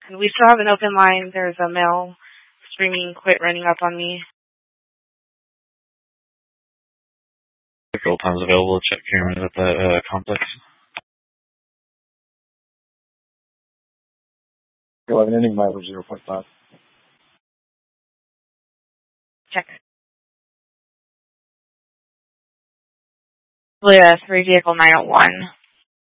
We still have an open line. There's a male screaming, "Quit running up on me." Full times available. Check cameras at that complex. 11 ending mileage 0.5. Check. Yeah, 3 vehicle 901.